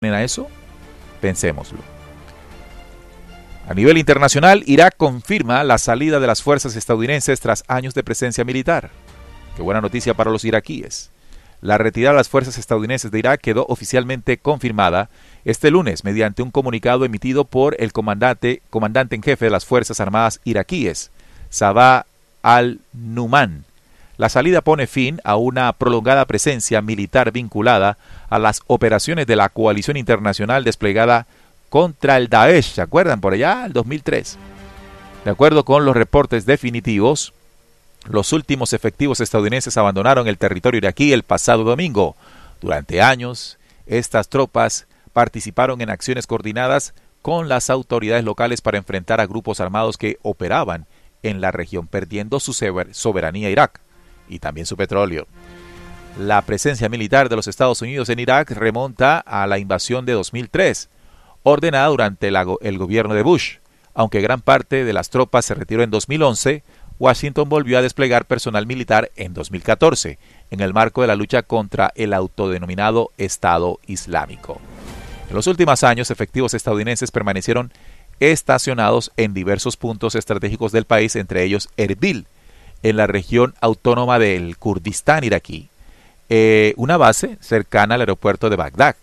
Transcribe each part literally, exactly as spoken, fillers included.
a eso? Pensémoslo. A nivel internacional, Irak confirma la salida de las fuerzas estadounidenses tras años de presencia militar. Qué buena noticia para los iraquíes. La retirada de las fuerzas estadounidenses de Irak quedó oficialmente confirmada este lunes mediante un comunicado emitido por el comandante, comandante en jefe de las Fuerzas Armadas iraquíes, Sabah al-Numan. La salida pone fin a una prolongada presencia militar vinculada a las operaciones de la coalición internacional desplegada contra el Daesh, ¿se acuerdan? Por allá, el dos mil tres. De acuerdo con los reportes definitivos, los últimos efectivos estadounidenses abandonaron el territorio iraquí el pasado domingo. Durante años, estas tropas participaron en acciones coordinadas con las autoridades locales para enfrentar a grupos armados que operaban en la región, perdiendo su soberanía Irak y también su petróleo. La presencia militar de los Estados Unidos en Irak remonta a la invasión de dos mil tres, ordenada durante la, el gobierno de Bush. Aunque gran parte de las tropas se retiró en dos mil once, Washington volvió a desplegar personal militar en dos mil catorce, en el marco de la lucha contra el autodenominado Estado Islámico. En los últimos años, efectivos estadounidenses permanecieron estacionados en diversos puntos estratégicos del país, entre ellos Erbil, en la región autónoma del Kurdistán iraquí, eh, una base cercana al aeropuerto de Bagdad,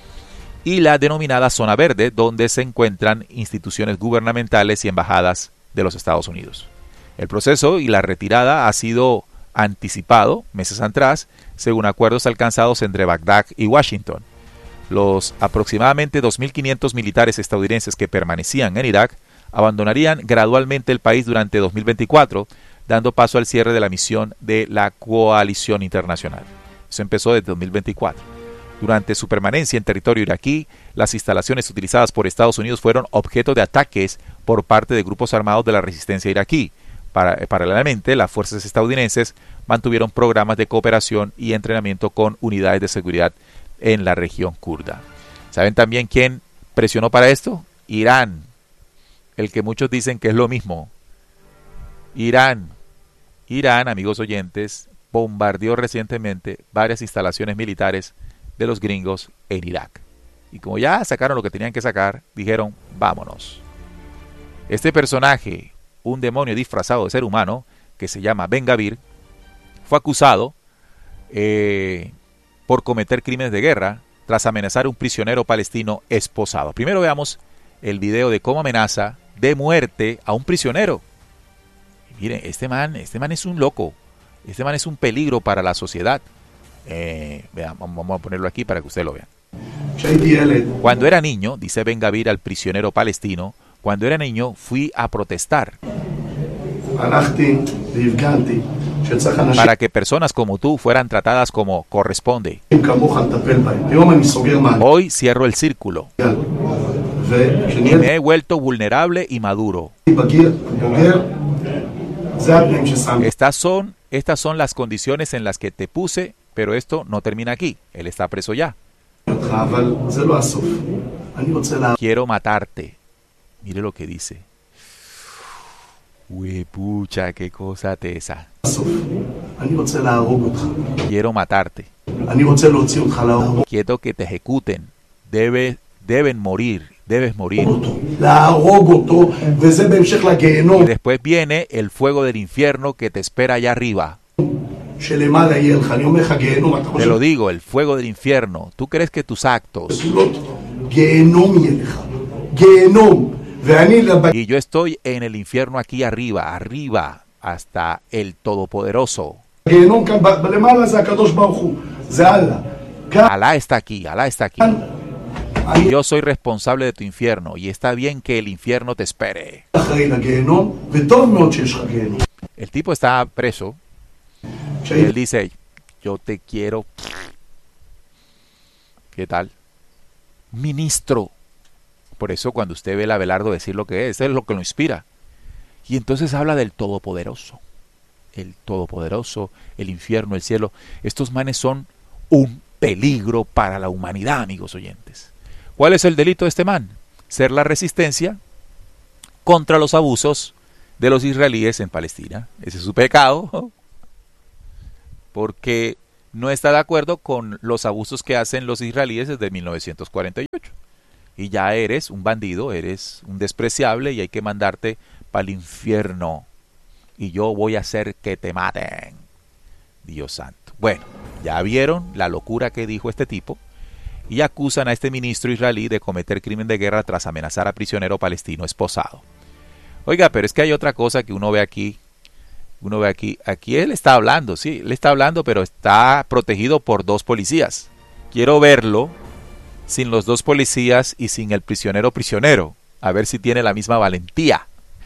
y la denominada Zona Verde, donde se encuentran instituciones gubernamentales y embajadas de los Estados Unidos. El proceso y la retirada ha sido anticipado meses atrás, según acuerdos alcanzados entre Bagdad y Washington. Los aproximadamente dos mil quinientos militares estadounidenses que permanecían en Irak abandonarían gradualmente el país durante dos mil veinticuatro, dando paso al cierre de la misión de la coalición internacional. Eso empezó desde dos mil veinticuatro. Durante su permanencia en territorio iraquí, las instalaciones utilizadas por Estados Unidos fueron objeto de ataques por parte de grupos armados de la resistencia iraquí. Para, paralelamente, las fuerzas estadounidenses mantuvieron programas de cooperación y entrenamiento con unidades de seguridad en la región kurda. ¿Saben también quién presionó para esto? Irán, el que muchos dicen que es lo mismo. Irán, Irán, amigos oyentes, bombardeó recientemente varias instalaciones militares de los gringos en Irak. Y como ya sacaron lo que tenían que sacar, dijeron, vámonos. Este personaje, un demonio disfrazado de ser humano, que se llama Ben Gavir, fue acusado eh, por cometer crímenes de guerra tras amenazar a un prisionero palestino esposado. Primero veamos el video de cómo amenaza de muerte a un prisionero. Y miren, este man, este man es un loco. Este man es un peligro para la sociedad. Eh, vean, vamos a ponerlo aquí para que ustedes lo vean. Cuando era niño, dice Ben Gavir al prisionero palestino, cuando era niño fui a protestar para que personas como tú fueran tratadas como corresponde. Hoy cierro el círculo y me he vuelto vulnerable y maduro. Estas son, estas son las condiciones en las que te puse, pero esto no termina aquí. Él está preso ya. Quiero matarte. Mire lo que dice. Uy, pucha, qué cosa tesa. Quiero matarte. Quiero que te ejecuten. Debe, deben morir. Debes morir. Y después viene el fuego del infierno que te espera allá arriba. Te lo digo, el fuego del infierno. ¿Tú crees que tus actos? Y yo estoy en el infierno aquí arriba, arriba, hasta el Todopoderoso. Alá está aquí, Alá está aquí. Y yo soy responsable de tu infierno, y está bien que el infierno te espere. El tipo está preso. Y él dice, yo te quiero. ¿Qué tal? Ministro. Por eso cuando usted ve a Abelardo decir lo que es, eso es lo que lo inspira. Y entonces habla del Todopoderoso. El Todopoderoso, el infierno, el cielo. Estos manes son un peligro para la humanidad, amigos oyentes. ¿Cuál es el delito de este man? Ser la resistencia contra los abusos de los israelíes en Palestina. Ese es su pecado. Porque no está de acuerdo con los abusos que hacen los israelíes desde mil novecientos cuarenta y ocho. Y ya eres un bandido, eres un despreciable y hay que mandarte para el infierno. Y yo voy a hacer que te maten. Dios santo. Bueno, ya vieron la locura que dijo este tipo y acusan a este ministro israelí de cometer crimen de guerra tras amenazar a prisionero palestino esposado. Oiga, pero es que hay otra cosa que uno ve aquí. Uno ve aquí, aquí él está hablando, sí, él está hablando, pero está protegido por dos policías. Quiero verlo sin los dos policías y sin el prisionero prisionero, a ver si tiene la misma valentía.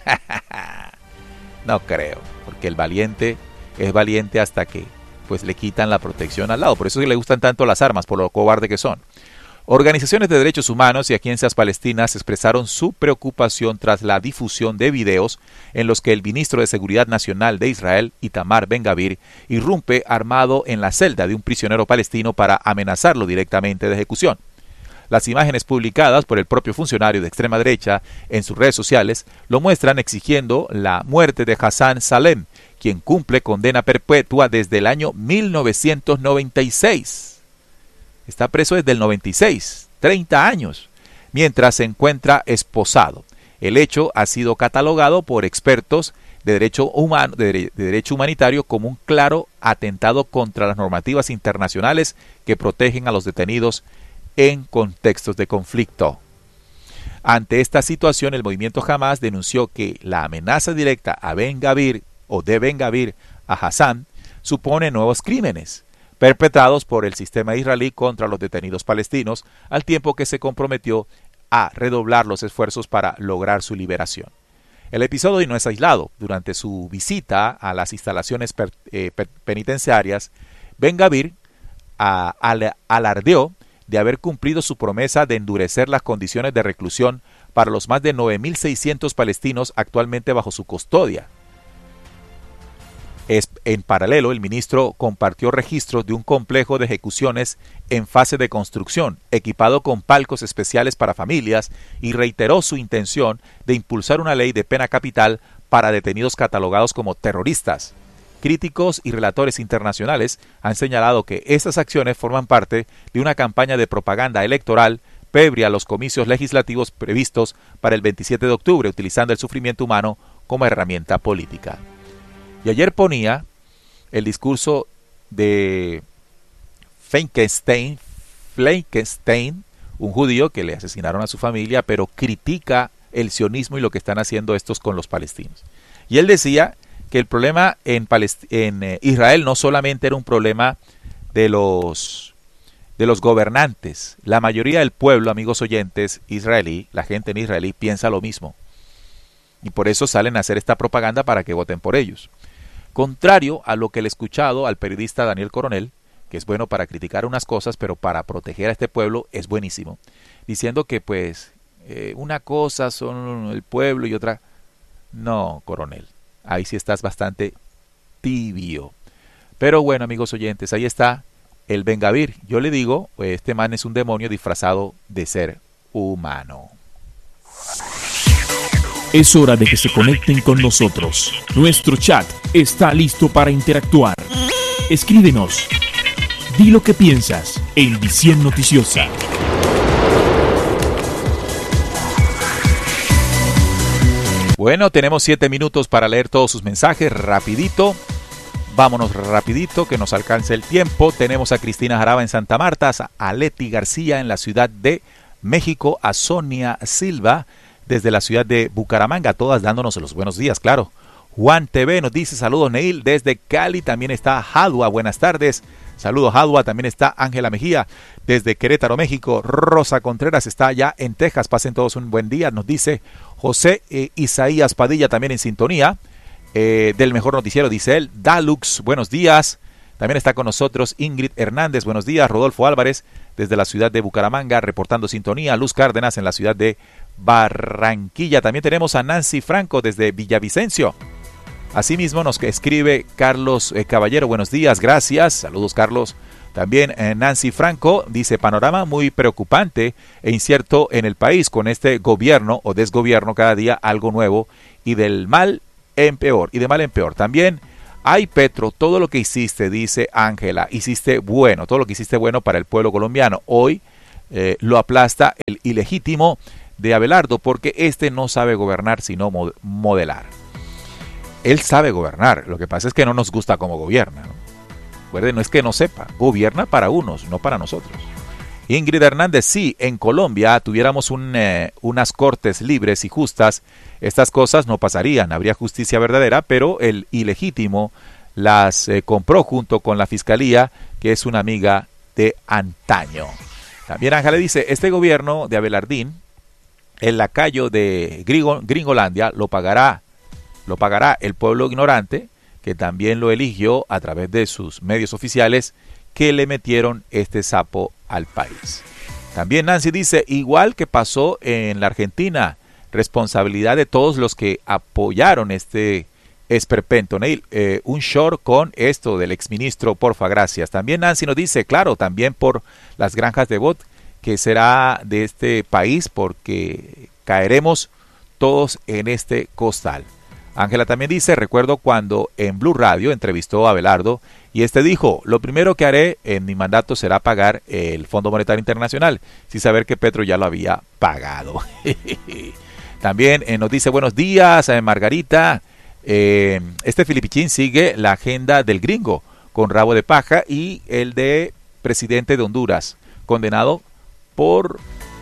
No creo, porque el valiente es valiente hasta que pues le quitan la protección al lado. Por eso es que le gustan tanto las armas, por lo cobarde que son. Organizaciones de derechos humanos y agencias palestinas expresaron su preocupación tras la difusión de videos en los que el ministro de Seguridad Nacional de Israel, Itamar Ben-Gvir, irrumpe armado en la celda de un prisionero palestino para amenazarlo directamente de ejecución. Las imágenes publicadas por el propio funcionario de extrema derecha en sus redes sociales lo muestran exigiendo la muerte de Hassan Salem, quien cumple condena perpetua desde el año mil novecientos noventa y seis. Está preso desde el noventa y seis, treinta años, mientras se encuentra esposado. El hecho ha sido catalogado por expertos de derecho, humano, de, de derecho humanitario como un claro atentado contra las normativas internacionales que protegen a los detenidos en contextos de conflicto. Ante esta situación, el movimiento Hamás denunció que la amenaza directa a Ben-Gvir o de Ben-Gvir a Hassan supone nuevos crímenes perpetrados por el sistema israelí contra los detenidos palestinos, al tiempo que se comprometió a redoblar los esfuerzos para lograr su liberación. El episodio no es aislado. Durante su visita a las instalaciones per, eh, per, penitenciarias, Ben-Gvir a, al, alardeó de haber cumplido su promesa de endurecer las condiciones de reclusión para los más de nueve mil seiscientos palestinos actualmente bajo su custodia. Es, en paralelo, el ministro compartió registros de un complejo de ejecuciones en fase de construcción, equipado con palcos especiales para familias, y reiteró su intención de impulsar una ley de pena capital para detenidos catalogados como terroristas. Críticos y relatores internacionales han señalado que estas acciones forman parte de una campaña de propaganda electoral previa a los comicios legislativos previstos para el veintisiete de octubre, utilizando el sufrimiento humano como herramienta política. Y ayer ponía el discurso de Feinstein, Feinstein, un judío que le asesinaron a su familia, pero critica el sionismo y lo que están haciendo estos con los palestinos. Y él decía que el problema en, Palest- en eh, Israel no solamente era un problema de los, de los gobernantes. La mayoría del pueblo, amigos oyentes, israelí, la gente en Israel piensa lo mismo. Y por eso salen a hacer esta propaganda para que voten por ellos. Contrario a lo que le he escuchado al periodista Daniel Coronel, que es bueno para criticar unas cosas, pero para proteger a este pueblo es buenísimo, diciendo que pues eh, una cosa son el pueblo y otra... No, Coronel, ahí sí estás bastante tibio. Pero bueno, amigos oyentes, ahí está el Ben-Gvir. Yo le digo, este man es un demonio disfrazado de ser humano. Es hora de que se conecten con nosotros. Nuestro chat está listo para interactuar. Escríbenos. Di lo que piensas en Visión Noticiosa. Bueno, tenemos siete minutos para leer todos sus mensajes. Rapidito. Vámonos rapidito, que nos alcance el tiempo. Tenemos a Cristina Jaraba en Santa Marta, a Leti García en la Ciudad de México, a Sonia Silva desde la ciudad de Bucaramanga, todas dándonos los buenos días, claro. Juan T V nos dice saludos, Neil, desde Cali. También está Jadua, buenas tardes. Saludos, Jadua. También está Ángela Mejía desde Querétaro, México. Rosa Contreras está allá en Texas. Pasen todos un buen día. Nos dice José eh, Isaías Padilla, también en sintonía eh, del mejor noticiero, dice él. Dalux, buenos días. También está con nosotros Ingrid Hernández, buenos días. Rodolfo Álvarez desde la ciudad de Bucaramanga, reportando sintonía. Luz Cárdenas en la ciudad de Barranquilla. También tenemos a Nancy Franco desde Villavicencio. Asimismo nos escribe Carlos eh, Caballero, buenos días, gracias. Saludos, Carlos. También eh, Nancy Franco dice, panorama muy preocupante e incierto en el país con este gobierno o desgobierno, cada día algo nuevo y del mal en peor, y de mal en peor. También Ay, Petro, todo lo que hiciste, dice Ángela, hiciste bueno, todo lo que hiciste bueno para el pueblo colombiano. Hoy eh, lo aplasta el ilegítimo de Abelardo porque este no sabe gobernar sino mod- modelar. Él sabe gobernar, lo que pasa es que no nos gusta cómo gobierna, ¿no? Recuerden, no es que no sepa, gobierna para unos, no para nosotros. Ingrid Hernández, si en Colombia tuviéramos un, eh, unas cortes libres y justas, estas cosas no pasarían, habría justicia verdadera, pero el ilegítimo las eh, compró junto con la fiscalía, que es una amiga de antaño. También Ángela dice, este gobierno de Abelardín, el lacayo de Gringo, Gringolandia, lo pagará, lo pagará el pueblo ignorante, que también lo eligió a través de sus medios oficiales, que le metieron este sapo al país. También Nancy dice, igual que pasó en la Argentina, responsabilidad de todos los que apoyaron este esperpento. Neil, eh, un short con esto del exministro, porfa, gracias. También Nancy nos dice, claro, también por las granjas de bot, que será de este país, porque caeremos todos en este costal. Ángela también dice, recuerdo cuando en Blue Radio entrevistó a Abelardo y este dijo, lo primero que haré en mi mandato será pagar el Fondo Monetario Internacional, sin saber que Petro ya lo había pagado. También eh, nos dice, buenos días, eh, Margarita. Eh, este Filipichín sigue la agenda del gringo con rabo de paja y el de presidente de Honduras, condenado por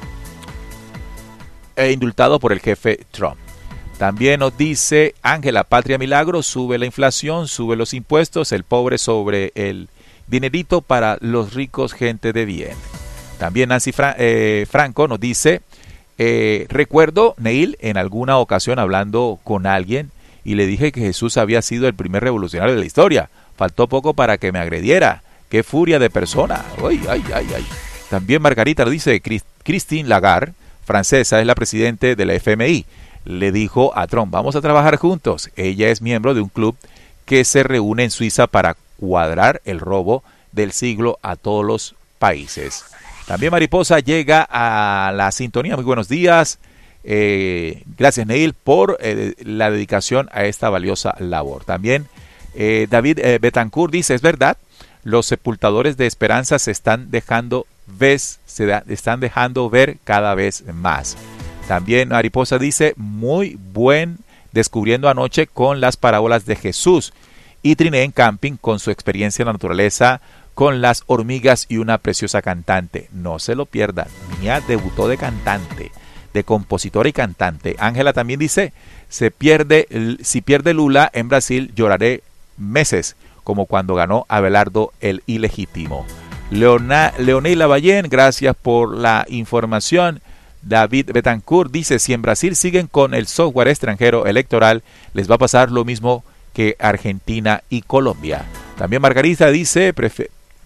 e indultado por el jefe Trump. También nos dice Ángela, Patria Milagro, sube la inflación, sube los impuestos, el pobre sobre el dinerito para los ricos, gente de bien. También Nancy Fra- eh, Franco nos dice, eh, recuerdo, Neil, en alguna ocasión hablando con alguien y le dije que Jesús había sido el primer revolucionario de la historia. Faltó poco para que me agrediera. ¡Qué furia de persona! ¡Ay, ay, ay, ay! También Margarita nos dice, Christine Lagarde, francesa, es la presidente de la F M I. Le dijo a Trump, vamos a trabajar juntos. Ella es miembro de un club que se reúne en Suiza para cuadrar el robo del siglo a todos los países. También Mariposa llega a la sintonía. Muy buenos días. Eh, gracias, Neil, por eh, la dedicación a esta valiosa labor. También eh, David eh, Betancourt dice, es verdad, los sepultadores de esperanza se están dejando, ves, se da, están dejando ver cada vez más. También Mariposa dice, muy buen descubriendo anoche con las parábolas de Jesús. Y Triné en Camping con su experiencia en la naturaleza, con las hormigas y una preciosa cantante. No se lo pierdan. Mía debutó de cantante, de compositora y cantante. Ángela también dice, se pierde, si pierde Lula en Brasil lloraré meses, como cuando ganó Abelardo el ilegítimo. Leona, Leonel Lavallén, gracias por la información. David Betancourt dice, si en Brasil siguen con el software extranjero electoral, les va a pasar lo mismo que Argentina y Colombia. También Margarita dice, prefe-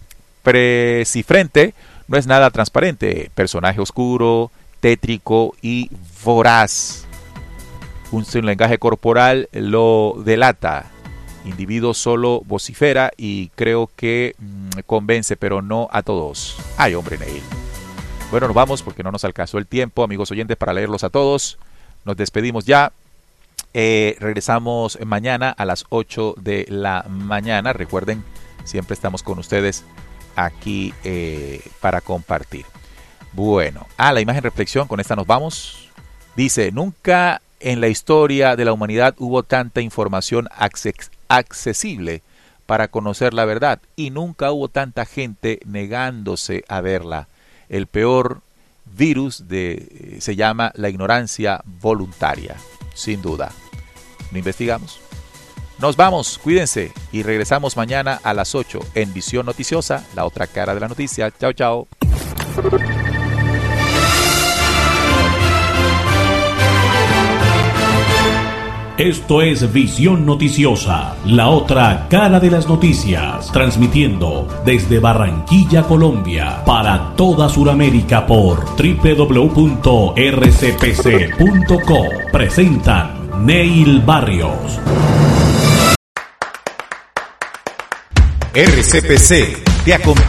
Precifrente no es nada transparente, personaje oscuro, tétrico y voraz. Un lenguaje corporal lo delata. Individuo solo vocifera y creo que mmm, convence, pero no a todos. Ay, hombre, Neil. Bueno, nos vamos porque no nos alcanzó el tiempo, amigos oyentes, para leerlos a todos. Nos despedimos ya. Eh, regresamos mañana a las ocho de la mañana. Recuerden, siempre estamos con ustedes aquí eh, para compartir. Bueno, a ah, la imagen reflexión, con esta nos vamos. Dice, nunca en la historia de la humanidad hubo tanta información acces- accesible para conocer la verdad y nunca hubo tanta gente negándose a verla. El peor virus de, se llama la ignorancia voluntaria, sin duda. ¿No investigamos? Nos vamos, cuídense y regresamos mañana a las ocho en Visión Noticiosa, la otra cara de la noticia. Chao, chao. Esto es Visión Noticiosa, la otra cara de las noticias, transmitiendo desde Barranquilla, Colombia, para toda Sudamérica por doble u doble u doble u punto erre ce pe ce punto co. Presentan Neil Barrios. R C P C te acompaña.